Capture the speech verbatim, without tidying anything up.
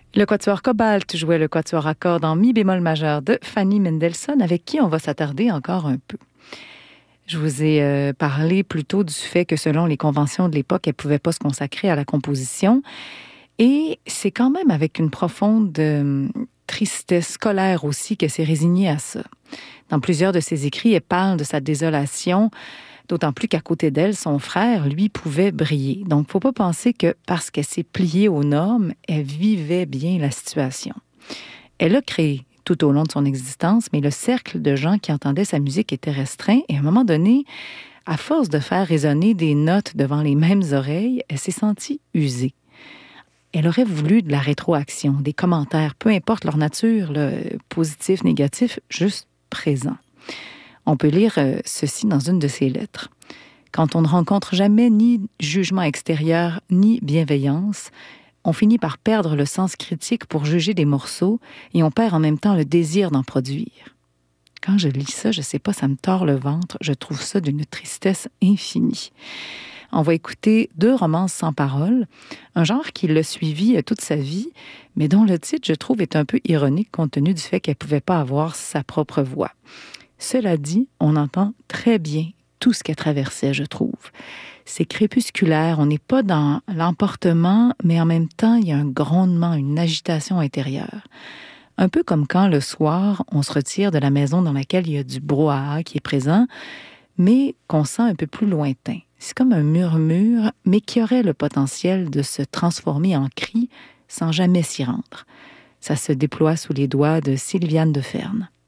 Le quatuor Cobalt jouait le quatuor à cordes en mi bémol majeur de Fanny Mendelssohn, avec qui on va s'attarder encore un peu. Je vous ai euh, parlé plutôt du fait que selon les conventions de l'époque, elle ne pouvait pas se consacrer à la composition. Et c'est quand même avec une profonde euh, tristesse scolaire aussi qu'elle s'est résignée à ça. Dans plusieurs de ses écrits, elle parle de sa désolation, d'autant plus qu'à côté d'elle, son frère, lui, pouvait briller. Donc, il ne faut pas penser que parce qu'elle s'est pliée aux normes, elle vivait bien la situation. Elle a créé tout au long de son existence, mais le cercle de gens qui entendaient sa musique était restreint. Et à un moment donné, à force de faire résonner des notes devant les mêmes oreilles, elle s'est sentie usée. Elle aurait voulu de la rétroaction, des commentaires, peu importe leur nature, là, positif, négatif, juste présent. On peut lire euh, ceci dans une de ses lettres. « Quand on ne rencontre jamais ni jugement extérieur, ni bienveillance, on finit par perdre le sens critique pour juger des morceaux et on perd en même temps le désir d'en produire. » Quand je lis ça, je sais pas, ça me tord le ventre. Je trouve ça d'une tristesse infinie. On va écouter deux romances sans paroles, un genre qui l'a suivi toute sa vie, mais dont le titre, je trouve, est un peu ironique compte tenu du fait qu'elle pouvait pas avoir sa propre voix. Cela dit, on entend très bien tout ce qu'elle traversait, je trouve. C'est crépusculaire, on n'est pas dans l'emportement, mais en même temps, il y a un grondement, une agitation intérieure. Un peu comme quand, le soir, on se retire de la maison dans laquelle il y a du brouhaha qui est présent, mais qu'on sent un peu plus lointain. C'est comme un murmure, mais qui aurait le potentiel de se transformer en cri sans jamais s'y rendre. Ça se déploie sous les doigts de Sylviane Deferne.